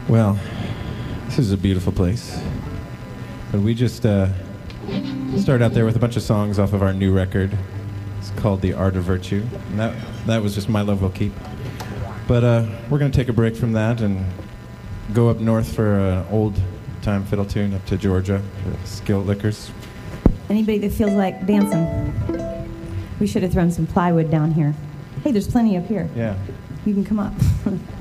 Well, this is a beautiful place. But we just started out there with a bunch of songs off of our new record. It's called The Art of Virtue. And that was just My Love Will Keep. But we're going to take a break from that and go up north for an old-time fiddle tune up to Georgia for Skillet Liquors. Anybody that feels like dancing. We should have thrown some plywood down here. Hey, there's plenty up here. Yeah. You can come up.